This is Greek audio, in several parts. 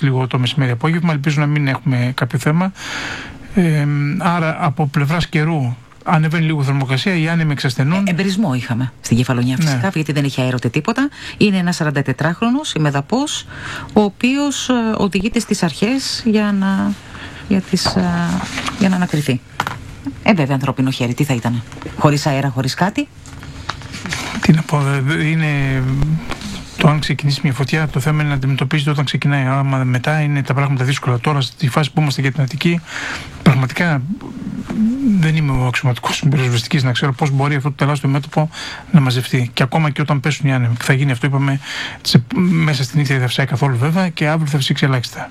λίγο το μεσημέρι απόγευμα. Ελπίζω να μην έχουμε κάποιο θέμα. Άρα από πλευράς καιρού ανεβαίνει λίγο θερμοκρασία, οι άνεμοι εξασθενούν. Εμπερισμό είχαμε στην Κεφαλονιά φυσικά, ναι, γιατί δεν είχε αέρα ούτε τίποτα. Είναι ένας 44χρονος ημεδαπός, ο οποίος οδηγείται στις αρχές για να ανακριθεί. Βέβαια, ανθρώπινο χέρι, τι θα ήταν, χωρίς αέρα, χωρίς κάτι. Τι να πω, είναι... Το αν ξεκινήσει μια φωτιά, το θέμα είναι να αντιμετωπίζεται όταν ξεκινάει. Άμα μετά είναι τα πράγματα δύσκολα. Τώρα, στη φάση που είμαστε για την Αττική, πραγματικά δεν είμαι ο αξιωματικός πυροσβεστικής να ξέρω πώς μπορεί αυτό το τεράστιο μέτωπο να μαζευτεί. Και ακόμα και όταν πέσουν οι άνεμοι. Θα γίνει αυτό, είπαμε, μέσα στην νύχτα δεν θα φυσάει καθόλου βέβαια και αύριο θα φυσήξει ελάχιστα.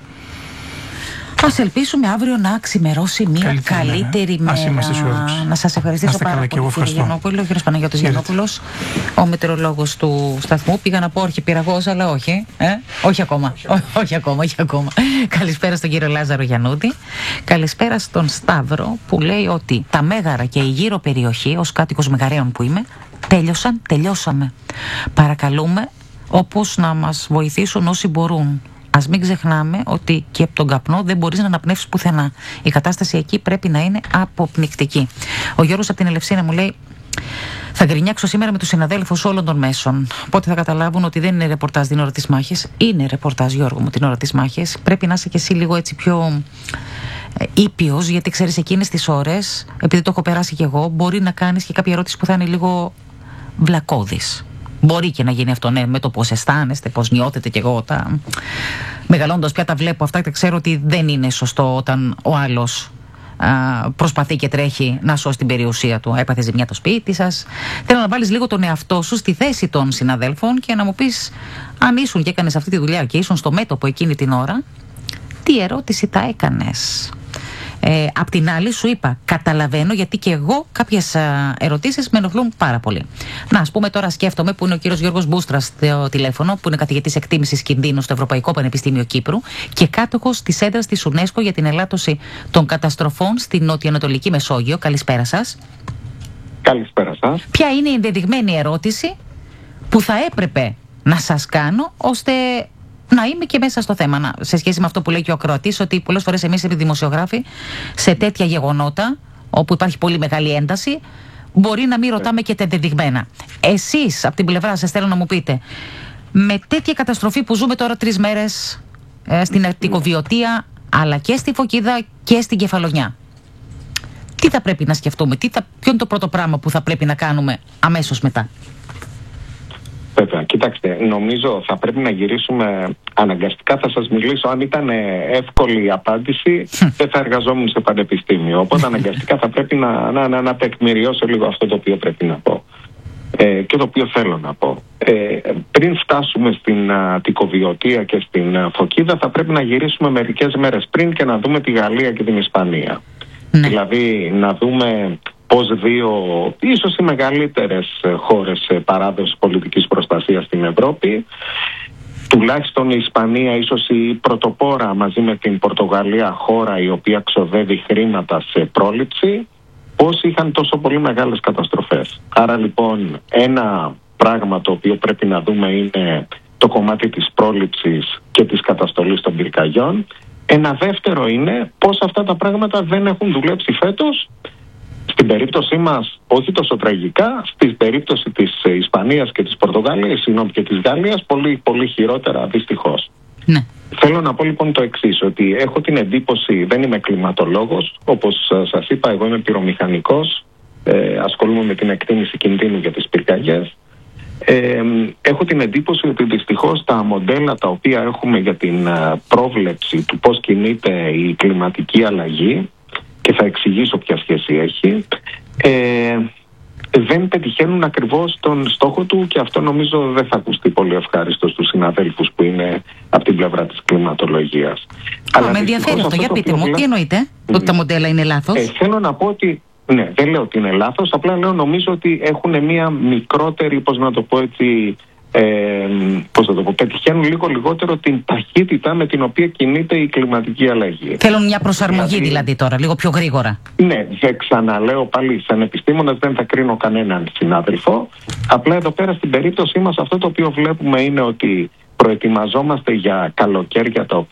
Ας ελπίσουμε αύριο να ξημερώσει μια καλύτερη μέρα. Να σας ευχαριστήσω πάρα πολύ, κύριε Γιαννόπουλο. Ο κύριος Παναγιώτης Γιαννόπουλος, ο μετεωρολόγος του σταθμού. Πήγα να πω αρχιπυραγός, αλλά όχι. Όχι ακόμα. Όχι ακόμα. Καλησπέρα στον κύριο Λάζαρο Γιαννούτη. Καλησπέρα στον Σταύρο, που λέει ότι τα Μέγαρα και η γύρω περιοχή, ως κάτοικος Μεγαραίων που είμαι, τελειώσαμε. Παρακαλούμε όπως να μας βοηθήσουν όσοι μπορούν. Ας μην ξεχνάμε ότι και από τον καπνό δεν μπορείς να αναπνεύσεις πουθενά. Η κατάσταση εκεί πρέπει να είναι αποπνικτική. Ο Γιώργος από την Ελευσίνα μου λέει: θα γκρινιάξω σήμερα με τους συναδέλφους όλων των μέσων. Πότε θα καταλάβουν ότι δεν είναι ρεπορτάζ την ώρα της μάχης. Είναι ρεπορτάζ, Γιώργο μου, την ώρα της μάχης. Πρέπει να είσαι και εσύ λίγο έτσι πιο ήπιος, γιατί ξέρεις, εκείνες τις ώρες, επειδή το έχω περάσει κι εγώ, μπορεί να κάνεις και κάποια ερώτηση που θα είναι λίγο βλακώδης. Μπορεί και να γίνει αυτό, ναι, με το πώς αισθάνεστε, πώς νιώθετε, κι εγώ μεγαλώντας πια τα βλέπω αυτά και ξέρω ότι δεν είναι σωστό όταν ο άλλος προσπαθεί και τρέχει να σώσει την περιουσία του. Έπαθε ζημιά το σπίτι σας. Θέλω να βάλεις λίγο τον εαυτό σου στη θέση των συναδέλφων και να μου πεις, αν ήσουν και έκανες αυτή τη δουλειά και ήσουν στο μέτωπο εκείνη την ώρα, τι ερώτηση θα έκανες. Απ' την άλλη σου είπα, καταλαβαίνω, γιατί και εγώ κάποιες ερωτήσεις με ενοχλούν πάρα πολύ. Να, ας πούμε τώρα σκέφτομαι που είναι ο κύριος Γιώργος Μπούστρας στο τηλέφωνο, που είναι καθηγητής εκτίμησης κινδύνου στο Ευρωπαϊκό Πανεπιστήμιο Κύπρου και κάτοχος της έδρας της UNESCO για την ελάττωση των καταστροφών στην νοτιοανατολική Μεσόγειο. Καλησπέρα σας. Καλησπέρα σας. Ποια είναι η ενδεδειγμένη ερώτηση που θα έπρεπε να σας κάνω, ώστε να είμαι και μέσα στο θέμα, σε σχέση με αυτό που λέει και ο ακροατής, ότι πολλές φορές εμείς οι δημοσιογράφοι σε τέτοια γεγονότα, όπου υπάρχει πολύ μεγάλη ένταση, μπορεί να μην ρωτάμε και τα ενδεδειγμένα. Εσείς από την πλευρά σας θέλω να μου πείτε, με τέτοια καταστροφή που ζούμε τώρα 3 μέρες στην Αττικοβιωτία, αλλά και στη Φωκίδα και στην Κεφαλονιά, τι θα πρέπει να σκεφτούμε, ποιο είναι το πρώτο πράγμα που θα πρέπει να κάνουμε αμέσως μετά? Βέβαια, κοιτάξτε, νομίζω θα πρέπει να γυρίσουμε αναγκαστικά. Θα σας μιλήσω, αν ήταν εύκολη η απάντηση, δεν θα εργαζόμουν σε πανεπιστήμιο. Οπότε αναγκαστικά θα πρέπει να τεκμηριώσω λίγο αυτό το οποίο πρέπει να πω και το οποίο θέλω να πω. Πριν φτάσουμε στην Αττικοβιωτία και στην Φωκίδα, θα πρέπει να γυρίσουμε μερικές μέρες πριν και να δούμε τη Γαλλία και την Ισπανία. Δηλαδή να δούμε πώς δύο, ίσως οι μεγαλύτερες χώρες παράδοσης πολιτικής προστασίας στην Ευρώπη, τουλάχιστον η Ισπανία, ίσως η πρωτοπόρα μαζί με την Πορτογαλία, χώρα η οποία ξοδεύει χρήματα σε πρόληψη, πώς είχαν τόσο πολύ μεγάλες καταστροφές. Άρα λοιπόν ένα πράγμα το οποίο πρέπει να δούμε είναι το κομμάτι της πρόληψης και της καταστολής των πυρκαγιών. Ένα δεύτερο είναι πώς αυτά τα πράγματα δεν έχουν δουλέψει φέτος. Στην περίπτωσή μας όχι τόσο τραγικά, στην περίπτωση της Ισπανίας και της Πορτογαλίας, και της Γαλλίας, πολύ, πολύ χειρότερα δυστυχώς. Ναι. Θέλω να πω λοιπόν το εξής, ότι έχω την εντύπωση, δεν είμαι κλιματολόγος, όπως σας είπα, εγώ είμαι πυρομηχανικός, ασχολούμαι με την εκτίμηση κινδύνου για τις πυρκαγιές. Έχω την εντύπωση ότι δυστυχώς τα μοντέλα τα οποία έχουμε για την πρόβλεψη του πώς κινείται η κλιματική αλλαγή, και θα εξηγήσω ποια σχέση έχει, δεν πετυχαίνουν ακριβώς τον στόχο του, και αυτό νομίζω δεν θα ακουστεί πολύ ευχάριστο στους συναδέλφους που είναι από την πλευρά της κλιματολογίας. Αλλά με ενδιαφέρει αυτό, για πείτε μου, τι εννοείτε, ότι τα μοντέλα είναι λάθος? Θέλω να πω ότι, ναι, δεν λέω ότι είναι λάθος, απλά λέω νομίζω ότι έχουν μια μικρότερη, πώς να το πω έτσι, πετυχαίνουν λίγο λιγότερο την ταχύτητα με την οποία κινείται η κλιματική αλλαγή. Θέλουν μια προσαρμογή δηλαδή τώρα, λίγο πιο γρήγορα. Ναι, δεν ξαναλέω πάλι, σαν επιστήμονας δεν θα κρίνω κανέναν συνάδελφο. Απλά εδώ πέρα στην περίπτωσή μας αυτό το οποίο βλέπουμε είναι ότι προετοιμαζόμαστε για καλοκαίρια τα οποία έχουν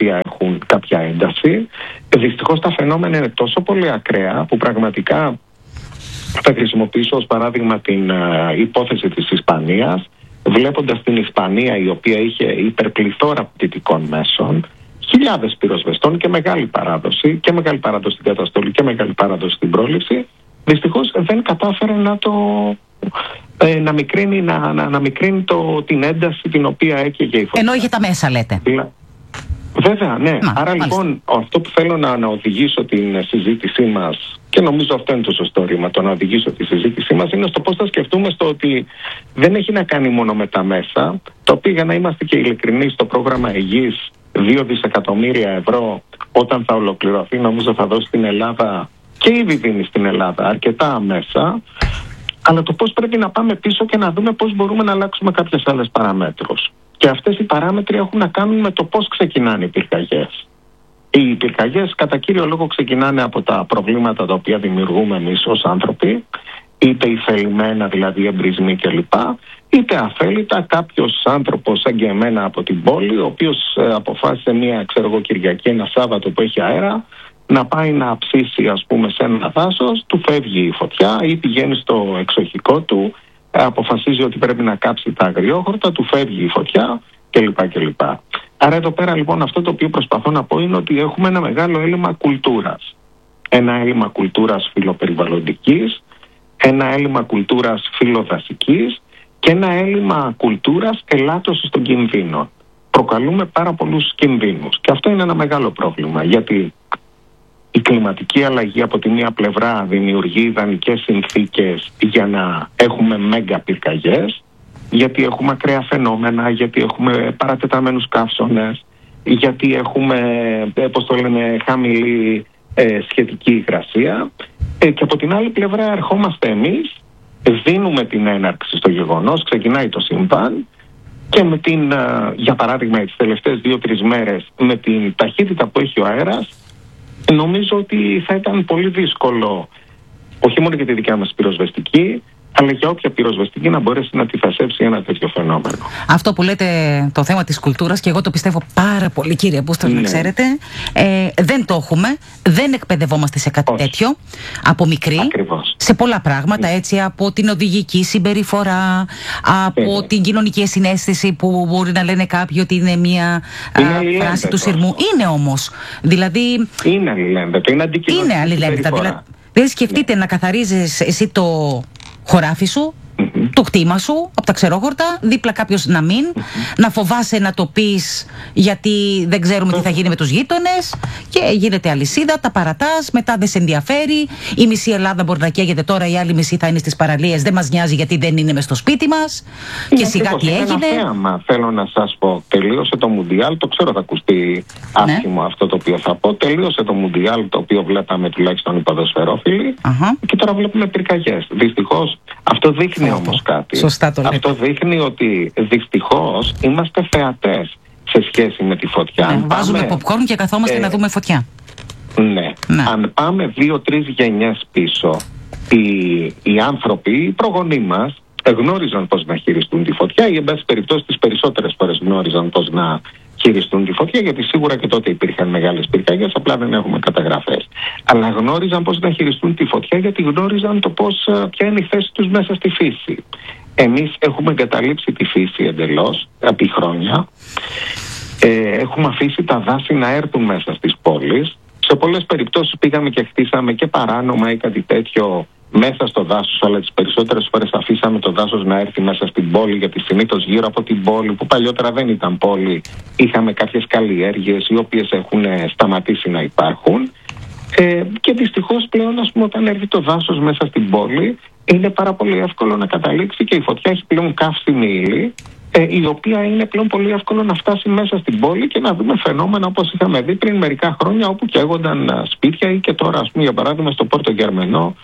έχουν κάποια ένταση. Δυστυχώς τα φαινόμενα είναι τόσο πολύ ακραία που πραγματικά θα χρησιμοποιήσω ως παράδειγμα την υπόθεση της Ισπανίας, βλέποντας την Ισπανία η οποία είχε υπερπληθώρα πτυτικών μέσων, χιλιάδες πυροσβεστών και μεγάλη παράδοση στην καταστολή και μεγάλη παράδοση στην πρόληψη, δυστυχώς δεν κατάφερε να μικρύνει την ένταση την οποία έκαιγε η φωτιά. Ενώ είχε τα μέσα, λέτε. Βέβαια, ναι. Άρα λοιπόν αυτό που θέλω να οδηγήσω την συζήτησή μας, και νομίζω αυτό είναι το σωστό ρήμα, το να οδηγήσω τη συζήτησή μας, είναι στο πώς θα σκεφτούμε στο ότι δεν έχει να κάνει μόνο με τα μέσα, το οποίο, για να είμαστε και ειλικρινείς, στο πρόγραμμα Αιγής 2 δισεκατομμύρια ευρώ όταν θα ολοκληρωθεί, νομίζω θα δώσει στην Ελλάδα, και ήδη δίνει στην Ελλάδα, αρκετά μέσα. Αλλά το πώς πρέπει να πάμε πίσω και να δούμε πώς μπορούμε να αλλάξουμε κάποιες άλλες παραμέτρους. Και αυτές οι παράμετροι έχουν να κάνουν με το πώς ξεκινάνε οι πυρκαγιές. Οι πυρκαγιές κατά κύριο λόγο ξεκινάνε από τα προβλήματα τα οποία δημιουργούμε εμείς ως άνθρωποι, είτε ηθελημένα, δηλαδή εμπρισμοί κλπ, είτε αφέλητα κάποιος άνθρωπος σαν και εμένα από την πόλη, ο οποίος αποφάσισε μια Κυριακή, ένα Σάββατο που έχει αέρα, να πάει να ψήσει, ας πούμε, σε ένα δάσος, του φεύγει η φωτιά ή πηγαίνει στο εξοχικό του, αποφασίζει ότι πρέπει να κάψει τα αγριόχορτα, του φεύγει η φωτιά κλπ. Άρα εδώ πέρα λοιπόν αυτό το οποίο προσπαθώ να πω είναι ότι έχουμε ένα μεγάλο έλλειμμα κουλτούρας. Ένα έλλειμμα κουλτούρας φιλοπεριβαλλοντικής, ένα έλλειμμα κουλτούρας φιλοδασικής και ένα έλλειμμα κουλτούρας ελάττωσης των κινδύνων. Προκαλούμε πάρα πολλούς κινδύνους και αυτό είναι ένα μεγάλο πρόβλημα, γιατί η κλιματική αλλαγή από τη μία πλευρά δημιουργεί ιδανικές συνθήκες για να έχουμε μέγα πυρκαγιές, γιατί έχουμε ακραία φαινόμενα, γιατί έχουμε παρατεταμένους καύσωνες, γιατί έχουμε, χαμηλή σχετική υγρασία. Και από την άλλη πλευρά ερχόμαστε εμείς, δίνουμε την έναρξη στο γεγονός, ξεκινάει το σύμπαν και με για παράδειγμα τις τελευταίες 2-3 μέρες, με την ταχύτητα που έχει ο αέρας, νομίζω ότι θα ήταν πολύ δύσκολο, όχι μόνο για τη δικιά μας πυροσβεστική, αλλά για όποια πυροσβεστική να μπορέσει να αντιθασέψει ένα τέτοιο φαινόμενο. Αυτό που λέτε, το θέμα της κουλτούρας, και εγώ το πιστεύω πάρα πολύ, κύριε Μπούστρος, να ξέρετε, δεν το έχουμε, δεν εκπαιδευόμαστε σε κάτι τέτοιο από μικρή. Ακριβώς. Σε πολλά πράγματα, έτσι, από την οδηγική συμπεριφορά, από την κοινωνική συναίσθηση που μπορεί να λένε κάποιοι ότι είναι μια φράση του σειρμού. Είναι όμως. Δηλαδή. Είναι αλληλένδετο, είναι αντικειμενικό. Είναι αλληλένδετο. Δηλαδή, σκεφτείτε να καθαρίζεις εσύ το χωράφι σου, το κτήμα σου από τα ξερόγορτα, δίπλα κάποιος να μην, να φοβάσαι να το πεις γιατί δεν ξέρουμε τι θα γίνει με τους γείτονες και γίνεται αλυσίδα, τα παρατάς, μετά δεν σε ενδιαφέρει, η μισή Ελλάδα μπορεί να καίγεται τώρα, η άλλη μισή θα είναι στις παραλίες, δεν μας νοιάζει γιατί δεν είναι μες στο σπίτι μας και σιγά τι έγινε. Ένα θέαμα, θέλω να σας πω, τελείωσε το Μουντιάλ, το ξέρω θα ακουστεί άσχημο αυτό το οποίο θα πω, τελείωσε το Μουντιάλ το οποίο βλέπαμε τουλάχιστον οι ποδοσφαιρόφιλοι και τώρα βλέπουμε πυρκαγιές. Δυστυχώς αυτό δείχνει όμως κάτι. Αυτό δείχνει ότι δυστυχώς είμαστε θεατές σε σχέση με τη φωτιά. Βάζουμε popcorn και καθόμαστε να δούμε φωτιά. Ναι. Αν πάμε 2-3 γενιές πίσω, οι άνθρωποι, οι προγονείς μας γνώριζαν πώς να χειριστούν τη φωτιά ή εν πάση περιπτώσει τις περισσότερες φορές γνώριζαν πώς να χειριστούν τη φωτιά, γιατί σίγουρα και τότε υπήρχαν μεγάλες πυρκαγιές, απλά δεν έχουμε καταγραφές. Αλλά γνώριζαν πώς να χειριστούν τη φωτιά, γιατί γνώριζαν το ποια είναι η θέση τους μέσα στη φύση. Εμείς έχουμε εγκαταλείψει τη φύση εντελώς, επί χρόνια. Έχουμε αφήσει τα δάση να έρθουν μέσα στις πόλεις. Σε πολλές περιπτώσεις πήγαμε και χτίσαμε και παράνομα ή κάτι τέτοιο μέσα στο δάσος, αλλά τις περισσότερες φορές αφήσαμε το δάσος να έρθει μέσα στην πόλη, γιατί συνήθως γύρω από την πόλη, που παλιότερα δεν ήταν πόλη, είχαμε κάποιες καλλιέργειες οι οποίες έχουν σταματήσει να υπάρχουν. Και δυστυχώς πλέον, ας πούμε, όταν έρθει το δάσος μέσα στην πόλη, είναι πάρα πολύ εύκολο να καταλήξει και η φωτιά έχει πλέον καύσιμη ύλη, η οποία είναι πλέον πολύ εύκολο να φτάσει μέσα στην πόλη και να δούμε φαινόμενα όπως είχαμε δει πριν μερικά χρόνια, όπου καίγονταν σπίτια, ή και τώρα, ας πούμε, για παράδειγμα, στο Πόρτο Γερμενό,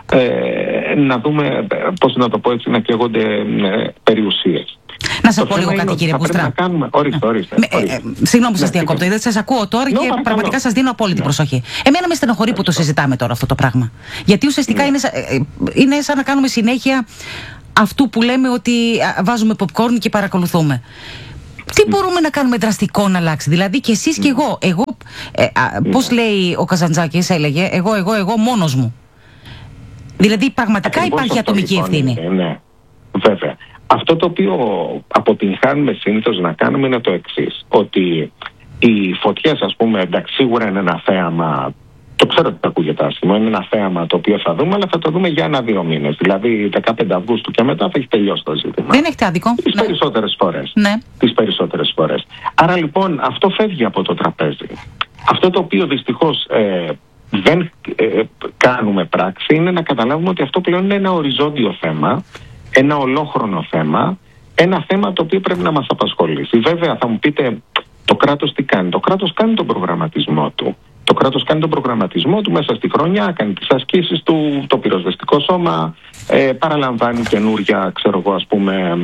να δούμε, πώς να το πω έτσι, να καίγονται περιουσίες. Να σας πω λίγο κάτι, κύριε Μπούστρα. Ορίστε. Συγγνώμη που σας διακόπτω, δεν σας ακούω τώρα και πραγματικά σας δίνω απόλυτη προσοχή. Εμένα με στενοχωρεί που το συζητάμε τώρα αυτό το πράγμα. Γιατί ουσιαστικά είναι σαν να κάνουμε συνέχεια αυτού που λέμε ότι βάζουμε popcorn και παρακολουθούμε. Τι μπορούμε να κάνουμε δραστικό να αλλάξει? Δηλαδή και εσείς και εγώ Πώς λέει ο Καζαντζάκης, έλεγε εγώ μόνος μου. Δηλαδή πραγματικά υπάρχει ατομική ευθύνη. Ναι, βέβαια. Αυτό το οποίο αποτυγχάνουμε συνήθως να κάνουμε είναι το εξής. Ότι οι φωτιές, ας πούμε, εντάξει, σίγουρα είναι ένα θέαμα. Το ξέρω ότι ακούγεται άσχημο, είναι ένα θέαμα το οποίο θα δούμε, αλλά θα το δούμε για 1-2 μήνες. Δηλαδή 15 Αυγούστου και μετά θα έχει τελειώσει το ζήτημα. Δεν έχετε άδικο. Τις περισσότερες φορές. Ναι. Τις περισσότερες φορές. Άρα λοιπόν αυτό φεύγει από το τραπέζι. Αυτό το οποίο δυστυχώς δεν κάνουμε πράξη είναι να καταλάβουμε ότι αυτό πλέον είναι ένα οριζόντιο θέμα, ένα ολόχρονο θέμα, ένα θέμα το οποίο πρέπει να μας απασχολήσει. Βέβαια θα μου πείτε, το κράτος τι κάνει? Το κράτος κάνει τον προγραμματισμό του. Το κράτος κάνει τον προγραμματισμό του μέσα στη χρονιά, κάνει τις ασκήσεις του, το πυροσβεστικό σώμα, παραλαμβάνει καινούρια, ξέρω εγώ, ας πούμε,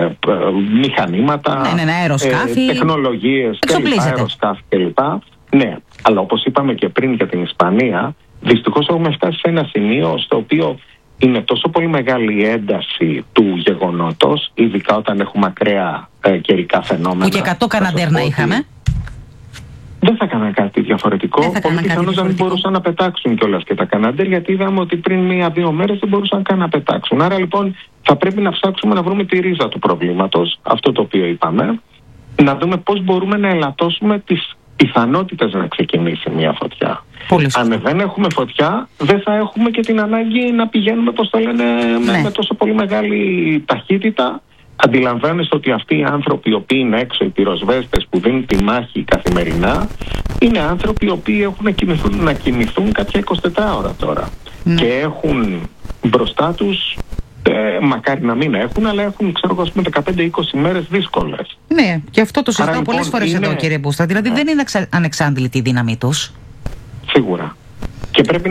μηχανήματα, αεροσκάφη, τεχνολογίες, αεροσκάφη κλπ. Ναι, αλλά όπως είπαμε και πριν για την Ισπανία, δυστυχώς έχουμε φτάσει σε ένα σημείο στο οποίο είναι τόσο πολύ μεγάλη η ένταση του γεγονότος, ειδικά όταν έχουμε ακραία καιρικά φαινόμενα. Που και 100 Καναντέρ να είχαμε. Δεν θα έκαναν κάτι διαφορετικό. Πολύ πιθανώς δεν μπορούσαν να πετάξουν κιόλας και τα Καναντέρ, γιατί είδαμε ότι πριν 1-2 μέρες δεν μπορούσαν καν να πετάξουν. Άρα λοιπόν θα πρέπει να ψάξουμε να βρούμε τη ρίζα του προβλήματος, αυτό το οποίο είπαμε, να δούμε πώς μπορούμε να ελαττώσουμε τις πιθανότητες να ξεκινήσει μια φωτιά. Αν δεν έχουμε φωτιά, δεν θα έχουμε και την ανάγκη να πηγαίνουμε, πώς το λένε, με τόσο πολύ μεγάλη ταχύτητα. Αντιλαμβάνεστε ότι αυτοί οι άνθρωποι οι οποίοι είναι έξω, οι πυροσβέστες που δίνουν τη μάχη καθημερινά, είναι άνθρωποι οι οποίοι έχουν να κινηθούν κάποια 24 ώρα τώρα. Και έχουν μπροστά τους, μακάρι να μην έχουν, αλλά έχουν, ξέρω εγώ, 15-20 μέρες δύσκολες. Ναι, και αυτό το συζητάω πολλές φορές εδώ, κύριε Μπούστα. Δηλαδή δεν είναι ανεξάντλητη η δύναμή τους. Σίγουρα. Και πρέπει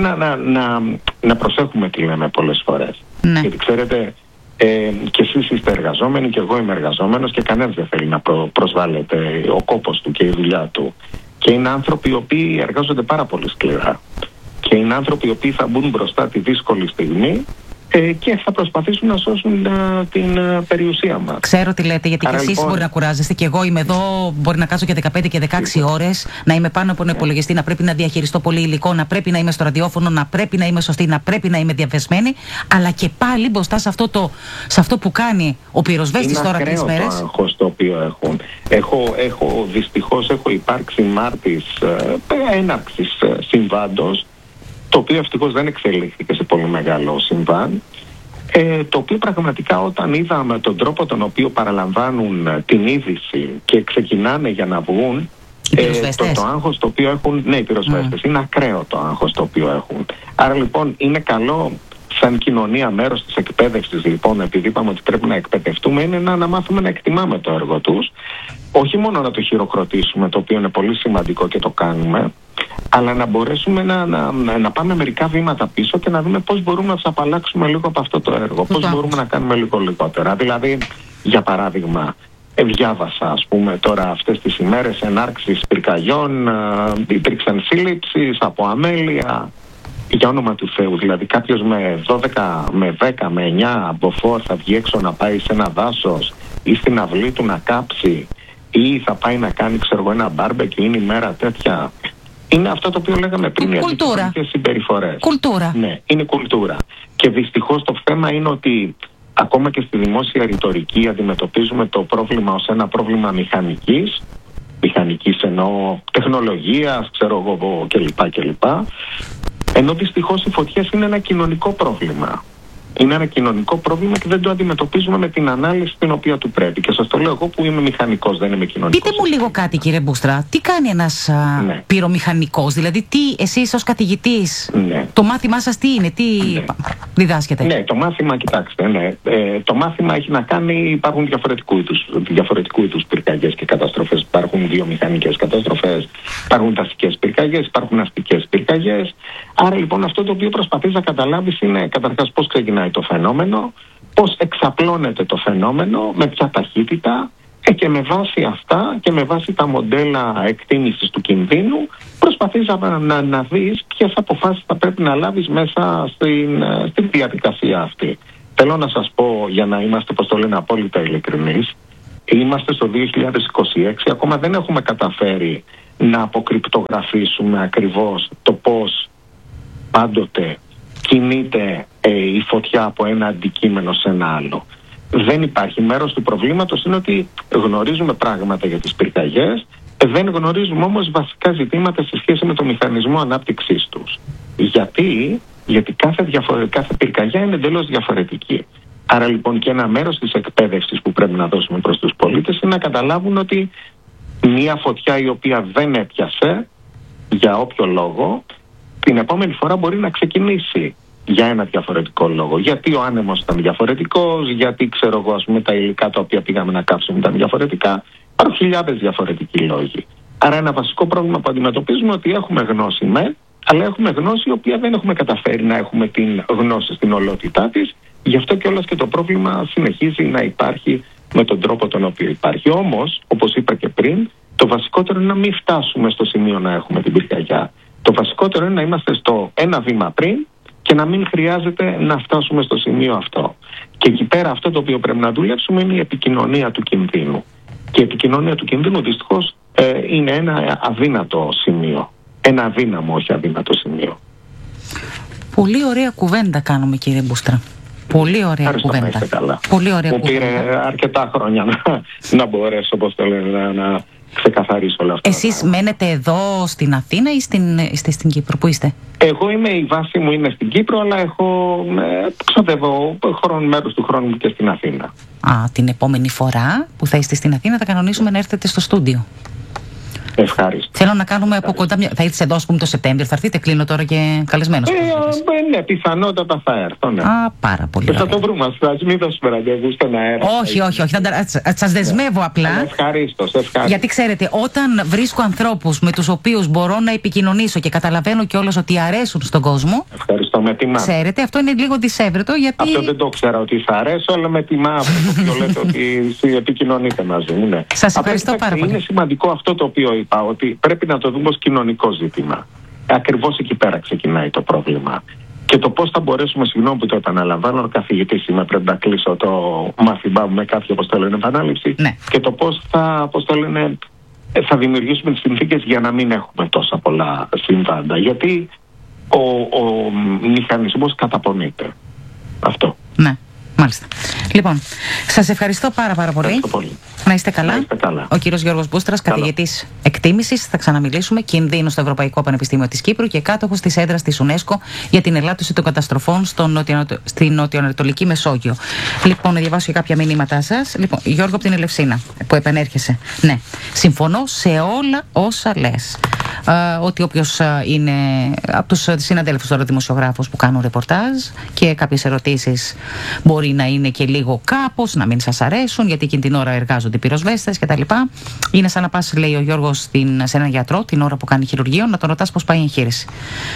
να προσέχουμε τι λέμε πολλές φορές. Ναι. Γιατί ξέρετε, και εσείς είστε εργαζόμενοι και εγώ είμαι εργαζόμενος και κανένας δεν θέλει να προσβάλλεται ο κόπος του και η δουλειά του. Και είναι άνθρωποι οι οποίοι εργάζονται πάρα πολύ σκληρά. Και είναι άνθρωποι οι οποίοι θα μπουν μπροστά τη δύσκολη στιγμή και θα προσπαθήσουν να σώσουν την περιουσία μας. Ξέρω τι λέτε, γιατί και εσείς μπορεί να κουράζεστε και εγώ είμαι εδώ, μπορεί να κάτσω και 15 και 16 ώρες, να είμαι πάνω από ένα υπολογιστή, να πρέπει να διαχειριστώ πολύ υλικό, να πρέπει να είμαι στο ραδιόφωνο, να πρέπει να είμαι σωστή, να πρέπει να είμαι διαβεσμένη, αλλά και πάλι μπροστά σε αυτό που κάνει ο πυροσβέστης τώρα 3 μέρες. Είναι ακραίο το άγχος το οποίο έχουν. Δυστυχώς έχω υπάρξει μάρτης έναρξης συμβάντος, το οποίο ευτυχώς δεν εξελίχθηκε σε πολύ μεγάλο συμβάν, το οποίο πραγματικά όταν είδαμε τον τρόπο τον οποίο παραλαμβάνουν την είδηση και ξεκινάνε για να βγουν, το άγχος το οποίο έχουν, ναι, οι πυροσβέστες, είναι ακραίο το άγχος το οποίο έχουν. Άρα λοιπόν είναι καλό σαν κοινωνία, μέρος της εκπαίδευσης, λοιπόν, επειδή είπαμε ότι πρέπει να εκπαιδευτούμε, είναι να μάθουμε να εκτιμάμε το έργο τους, όχι μόνο να το χειροκροτήσουμε, το οποίο είναι πολύ σημαντικό και το κάνουμε, αλλά να μπορέσουμε να πάμε μερικά βήματα πίσω και να δούμε πώς μπορούμε να τους απαλλάξουμε λίγο από αυτό το έργο, πώς μπορούμε να κάνουμε λίγο λιγότερα. Δηλαδή, για παράδειγμα, διάβασα, ας πούμε, τώρα αυτές τις ημέρες ενάρξεις πυρκαγιών, υπήρξαν σύλληψεις από αμέλεια. Για όνομα του Θεού, δηλαδή κάποιος με 12, με 10, με 9 μποφόρ θα βγει έξω να πάει σε ένα δάσος ή στην αυλή του να κάψει ή θα πάει να κάνει, ξέρω, ένα μπάρμπεκι, είναι η μέρα τέτοια. Είναι αυτό το οποίο λέγαμε πριν, οι αντικειμενικές συμπεριφορές. Κουλτούρα. Ναι, είναι κουλτούρα. Και δυστυχώς το θέμα είναι ότι ακόμα και στη δημόσια ρητορική αντιμετωπίζουμε το πρόβλημα ως ένα πρόβλημα μηχανικής εννοώ τεχνολογίας, ξέρω εγώ, κλπ. Ενώ δυστυχώς οι φωτιές είναι ένα κοινωνικό πρόβλημα. Είναι ένα κοινωνικό πρόβλημα και δεν το αντιμετωπίζουμε με την ανάλυση την οποία του πρέπει. Και σας το λέω εγώ που είμαι μηχανικός, δεν είμαι κοινωνικός. Πείτε μου λίγο κάτι, κύριε Μπούστρα. Τι κάνει ένας πυρομηχανικός, δηλαδή τι εσείς ως καθηγητής, το μάθημά σας τι είναι, τι διδάσκετε? Ναι, το μάθημα, κοιτάξτε, το μάθημα έχει να κάνει, υπάρχουν διαφορετικού είδους πυρκαγιές και καταστροφές. Υπάρχουν βιομηχανικές καταστροφές, υπάρχουν δασικές πυρκαγιές, υπάρχουν αστικές πυρκαγιές. Άρα λοιπόν αυτό το οποίο προσπαθείς να καταλάβεις είναι καταρχάς πώς ξεκινάει το φαινόμενο, πώς εξαπλώνεται το φαινόμενο, με ποια ταχύτητα και με βάση αυτά και με βάση τα μοντέλα εκτίμησης του κινδύνου προσπαθείς να δεις ποιες αποφάσεις θα πρέπει να λάβεις μέσα στην διαδικασία αυτή. Θέλω να σας πω, για να είμαστε, πώς το λένε, απόλυτα ειλικρινείς, είμαστε στο 2026, ακόμα δεν έχουμε καταφέρει να αποκρυπτογραφήσουμε ακριβώς το πώς πάντοτε κινείται η φωτιά από ένα αντικείμενο σε ένα άλλο. Δεν υπάρχει. Μέρος του προβλήματος είναι ότι γνωρίζουμε πράγματα για τις πυρκαγιές, δεν γνωρίζουμε όμως βασικά ζητήματα σε σχέση με το μηχανισμό ανάπτυξής τους. Γιατί κάθε πυρκαγιά είναι εντελώς διαφορετική. Άρα λοιπόν και ένα μέρος της εκπαίδευσης που πρέπει να δώσουμε προς τους πολίτες είναι να καταλάβουν ότι μια φωτιά η οποία δεν έπιασε για όποιο λόγο, την επόμενη φορά μπορεί να ξεκινήσει για ένα διαφορετικό λόγο. Γιατί ο άνεμος ήταν διαφορετικός, γιατί τα υλικά τα οποία πήγαμε να κάψουμε ήταν διαφορετικά. Υπάρχουν χιλιάδες διαφορετικοί λόγοι. Άρα ένα βασικό πρόβλημα που αντιμετωπίζουμε ότι έχουμε γνώση αλλά έχουμε γνώση η οποία δεν έχουμε καταφέρει να έχουμε την γνώση στην ολότητά της. Γι' αυτό κιόλας και το πρόβλημα συνεχίζει να υπάρχει με τον τρόπο τον οποίο υπάρχει. Όμως, όπως είπα και πριν, το βασικότερο είναι να μην φτάσουμε στο σημείο να έχουμε την πυρκαγιά. Το βασικότερο είναι να είμαστε στο ένα βήμα πριν και να μην χρειάζεται να φτάσουμε στο σημείο αυτό. Και εκεί πέρα αυτό το οποίο πρέπει να δουλέψουμε είναι η επικοινωνία του κινδύνου. Και η επικοινωνία του κινδύνου δυστυχώς είναι ένα αδύνατο σημείο. Ένα αδύναμο, όχι αδύνατο σημείο. Πολύ ωραία κουβέντα κάνουμε, κύριε Μπούστρα. Πολύ ωραία κουβέντα. Πολύ ωραία μου πήρε αρκετά χρόνια να μπορέσω, όπως το λένε, να ξεκαθαρίσω όλα αυτά. Εσείς μένετε εδώ στην Αθήνα ή είστε στην Κύπρο? Πού είστε? Εγώ η βάση μου είναι στην Κύπρο, αλλά ξοδεύω μέρος του χρόνου μου και στην Αθήνα. Την επόμενη φορά που θα είστε στην Αθήνα θα κανονίσουμε να έρθετε στο στούντιο. Ευχαριστώ. Θέλω να κάνουμε από κοντά θα έρθετε εδώ, ας πούμε, το Σεπτέμβριο. Θα έρθετε, κλείνω τώρα και καλεσμένος. Ναι, πιθανότατα θα έρθω. Ναι. Πάρα πολύ. Θα το βρούμε. Ας μην δώσουμε ραντεβού στον αέρα. Όχι. Σας δεσμεύω απλά. Ευχαριστώ. Γιατί ξέρετε, όταν βρίσκω ανθρώπους με τους οποίους μπορώ να επικοινωνήσω και καταλαβαίνω κιόλας ότι αρέσουν στον κόσμο. Ευχαριστώ, με τιμά. Ξέρετε, αυτό είναι λίγο δυσέβρετο. Γιατί... Αυτό δεν το ξέρα ότι θα αρέσω, αλλά με τιμά αυτό που λέτε ότι επικοινωνείτε μαζί μου. Ναι. Σας ευχαριστώ πάρα πολύ. Είναι σημαντικό αυτό το οποίο είπα, ότι πρέπει να το δούμε ως κοινωνικό ζήτημα. Ακριβώς εκεί πέρα ξεκινάει το πρόβλημα. Και το πώς θα μπορέσουμε, συγγνώμη που το επαναλαμβάνω, καθηγητής είμαι, πρέπει να κλείσω το μάθημά μου με κάποια, όπως το λένε, επανάληψη. Ναι. Και το πώς θα δημιουργήσουμε τις συνθήκες για να μην έχουμε τόσα πολλά συμβάντα. Γιατί ο μηχανισμός καταπονείται. Αυτό. Ναι. Μάλιστα. Λοιπόν, σας ευχαριστώ πάρα πολύ. Να είστε καλά. Ο κύριος Γιώργος Μπούστρας, καθηγητής εκτίμησης. Θα ξαναμιλήσουμε. Κινδύνου στο Ευρωπαϊκό Πανεπιστήμιο της Κύπρου και κάτοχος της έδρας της UNESCO για την ελάττωση των καταστροφών στην νοτιοανατολική Μεσόγειο. Λοιπόν, να διαβάσω και κάποια μηνύματά σας. Λοιπόν, Γιώργο από την Ελευσίνα, που επανέρχεσαι. Ναι, συμφωνώ σε όλα όσα λες. Ότι όποιος είναι από τους συναδέλφους τώρα δημοσιογράφους που κάνουν ρεπορτάζ και κάποιες ερωτήσεις μπορεί να είναι και λίγο κάπως να μην σας αρέσουν, γιατί εκείνη την ώρα εργάζονται οι πυροσβέστες κτλ. Είναι σαν να πας, λέει ο Γιώργος, σε έναν γιατρό την ώρα που κάνει χειρουργείο, να τον ρωτάς πώς πάει η εγχείρηση.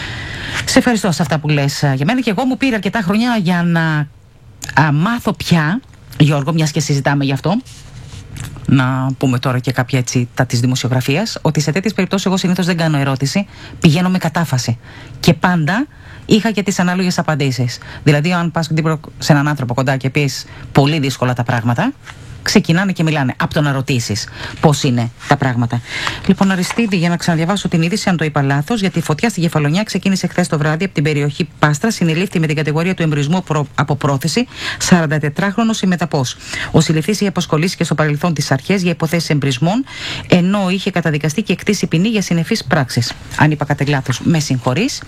Σε ευχαριστώ σε αυτά που λες για μένα, και εγώ μου πήρε αρκετά χρονιά για να μάθω πια, Γιώργο, μιας και συζητάμε γι' αυτό, να πούμε τώρα και κάποια έτσι της δημοσιογραφίας, ότι σε τέτοιες περιπτώσεις εγώ συνήθως δεν κάνω ερώτηση, πηγαίνω με κατάφαση. Και πάντα είχα και τις ανάλογες απαντήσεις. Δηλαδή, αν πας σε έναν άνθρωπο κοντά και πεις πολύ δύσκολα τα πράγματα, ξεκινάνε και μιλάνε από το να ρωτήσεις πώς είναι τα πράγματα. Λοιπόν, Αριστίδη, για να ξαναδιαβάσω την είδηση, αν το είπα λάθος, γιατί η φωτιά στη Κεφαλονιά ξεκίνησε χθες το βράδυ από την περιοχή Πάστρα. Συνελήφθη με την κατηγορία του εμπρισμού από πρόθεση 44χρονος συμμεταπός. Ο συλληφθής είχε απασχολήσει και στο παρελθόν τις αρχές για υποθέσεις εμπρισμών, ενώ είχε καταδικαστεί και εκτίσει ποινή για συνεφείς πράξεις. Αν είπα κάτι λάθος, με συγχωρείς.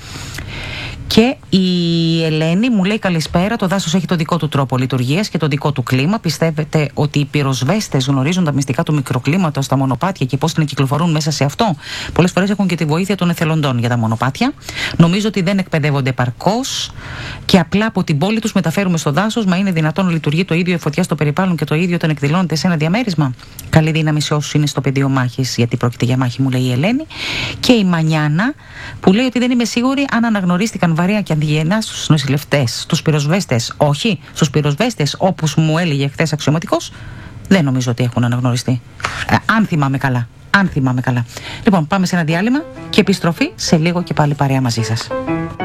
Και η Ελένη μου λέει καλησπέρα. Το δάσος έχει το δικό του τρόπο λειτουργίας και το δικό του κλίμα. Πιστεύετε ότι οι πυροσβέστες γνωρίζουν τα μυστικά του μικροκλίματος, τα μονοπάτια και πώς να κυκλοφορούν μέσα σε αυτό? Πολλές φορές έχουν και τη βοήθεια των εθελοντών για τα μονοπάτια. Νομίζω ότι δεν εκπαιδεύονται επαρκώς και απλά από την πόλη τους μεταφέρουμε στο δάσος. Μα είναι δυνατόν να λειτουργεί το ίδιο η φωτιά στο περιβάλλον και το ίδιο όταν εκδηλώνεται σε ένα διαμέρισμα? Καλή δύναμη σε όσους είναι στο πεδίο μάχης, γιατί πρόκειται για μάχη, μου λέει η Ελένη. Και η Μανιάνα που λέει ότι δεν είμαι σίγουρη αν αναγνωρίστηκαν βαρέα και αντιγενά στους νοσηλευτές, στους πυροσβέστες. Όχι, στους πυροσβέστες, όπως μου έλεγε χθες αξιωματικός, δεν νομίζω ότι έχουν αναγνωριστεί. Αν θυμάμαι καλά. Λοιπόν, πάμε σε ένα διάλειμμα και επιστροφή σε λίγο και πάλι παρέα μαζί σας.